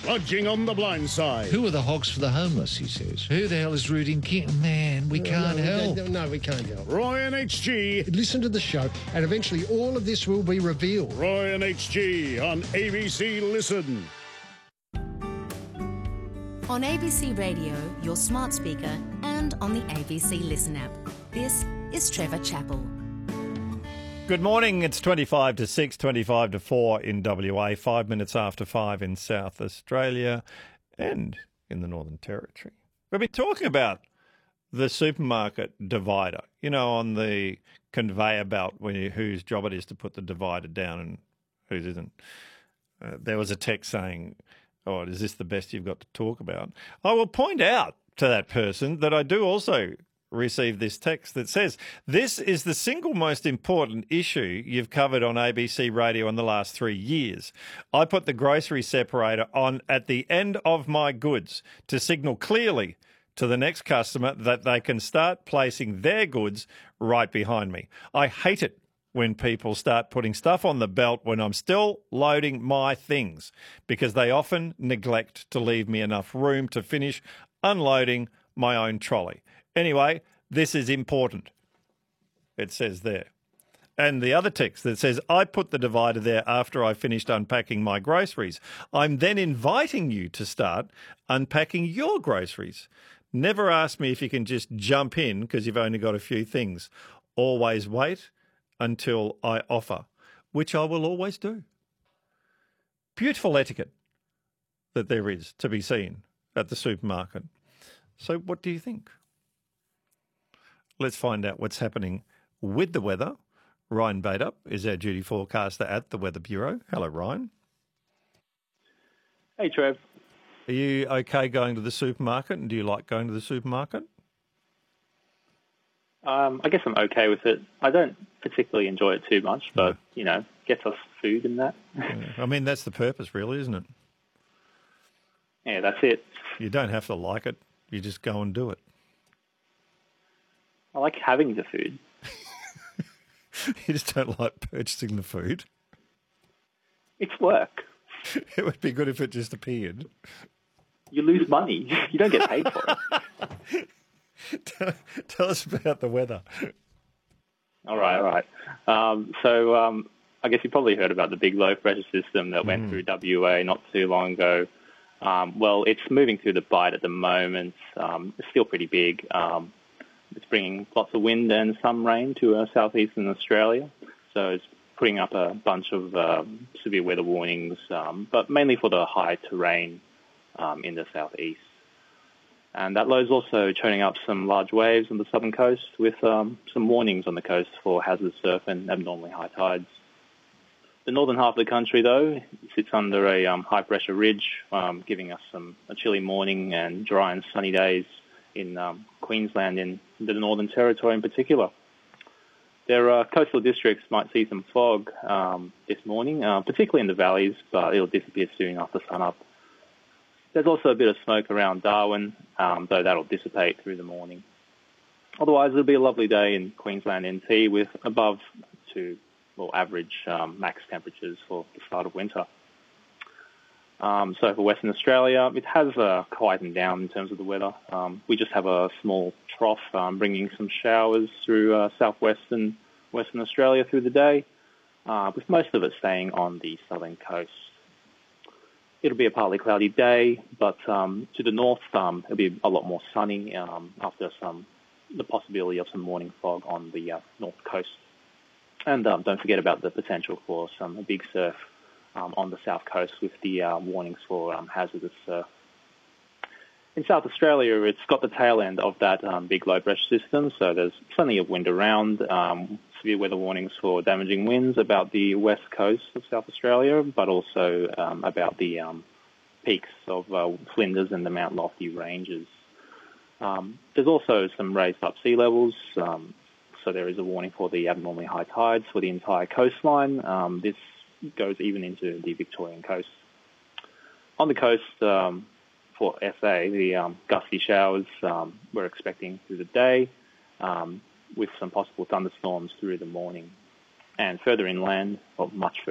Lodging on the blind side. Who are the hogs for the homeless, he says. Who the hell is rooting King? Man, we can't help. No, we can't help. Roy and HG. Listen to the show, and eventually all of this will be revealed. Roy and HG on ABC Listen. On ABC Radio, your smart speaker, and on the ABC Listen app. This is Trevor Chappell. Good morning. It's 25 to 6, 25 to 4 in WA, 5 minutes after 5 in South Australia and in the Northern Territory. We've been talking about the supermarket divider, you know, on the conveyor belt whose job it is to put the divider down and whose isn't. There was a text saying, "Oh, is this the best you've got to talk about?" I will point out to that person that I do also receive this text that says, "This is the single most important issue you've covered on ABC Radio in the last 3 years. I put the grocery separator on at the end of my goods to signal clearly to the next customer that they can start placing their goods right behind me. I hate it when people start putting stuff on the belt when I'm still loading my things, because they often neglect to leave me enough room to finish unloading my own trolley. Anyway, this is important," it says there. And the other text that says, "I put the divider there after I finished unpacking my groceries. I'm then inviting you to start unpacking your groceries. Never ask me if you can just jump in because you've only got a few things. Always wait until I offer," which I will always do. Beautiful etiquette that there is to be seen at the supermarket. So what do you think? Let's find out what's happening with the weather. Ryan Bader is our duty forecaster at the Weather Bureau. Hello, Ryan. Hey, Trev. Are you okay going to the supermarket, and do you like going to the supermarket? I guess I'm okay with it. I don't particularly enjoy it too much, but, you know, gets us food and that. Yeah. I mean, that's the purpose, really, isn't it? Yeah, that's it. You don't have to like it. You just go and do it. I like having the food. You just don't like purchasing the food? It's work. It would be good if it just appeared. You lose money. You don't get paid for it. Tell us about the weather. All right. So I guess you probably heard about the big low pressure system that went through WA not too long ago. Well, it's moving through the Bight at the moment. It's still pretty big. It's bringing lots of wind and some rain to southeastern Australia. So it's putting up a bunch of severe weather warnings, but mainly for the high terrain in the southeast. And that low is also churning up some large waves on the southern coast with some warnings on the coast for hazardous surf and abnormally high tides. The northern half of the country, though, sits under a high-pressure ridge, giving us a chilly morning and dry and sunny days in Queensland and the Northern Territory in particular. Their coastal districts might see some fog this morning, particularly in the valleys, but it'll disappear soon after sunup. There's also a bit of smoke around Darwin, though that'll dissipate through the morning. Otherwise, it'll be a lovely day in Queensland NT with above to average max temperatures for the start of winter. So for Western Australia, it has quietened down in terms of the weather. We just have a small trough bringing some showers through southwestern Western Australia through the day, with most of it staying on the southern coast. It'll be a partly cloudy day, but to the north, it'll be a lot more sunny after the possibility of some morning fog on the north coast. And don't forget about the potential for some big surf on the south coast with the warnings for hazardous surf. In South Australia, it's got the tail end of that big low-pressure system, so there's plenty of wind around, severe weather warnings for damaging winds about the west coast of South Australia, but also about the peaks of Flinders and the Mount Lofty ranges. There's also some raised up sea levels, so there is a warning for the abnormally high tides for the entire coastline. This goes even into the Victorian coast. On the coast, for SA, the gusty showers we're expecting through the day, with some possible thunderstorms through the morning. And further inland, or much